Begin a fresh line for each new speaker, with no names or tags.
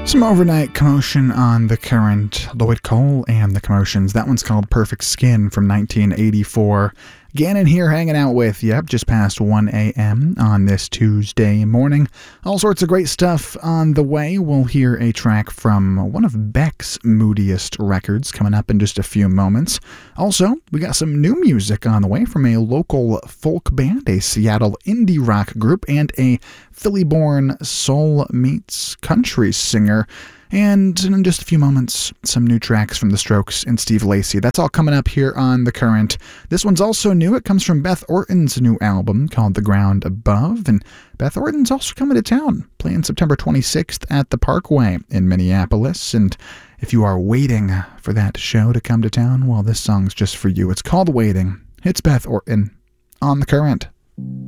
Some overnight commotion on The Current. Lloyd Cole and the Commotions. That one's called Perfect Skin from 1984. Gannon here hanging out with you, just past 1 a.m. on this Tuesday morning. All sorts of great stuff on the way. We'll hear a track from one of Beck's moodiest records coming up in just a few moments. Also, we got some new music on the way from a local folk band, a Seattle indie rock group, and a Philly-born soul meets country singer. And in just a few moments, some new tracks from The Strokes and Steve Lacy. That's all coming up here on The Current. This one's also new. It comes from Beth Orton's new album called The Ground Above. And Beth Orton's also coming to town, playing September 26th at the Parkway in Minneapolis. And if you are waiting for that show to come to town, well, this song's just for you. It's called Waiting. It's Beth Orton on The Current.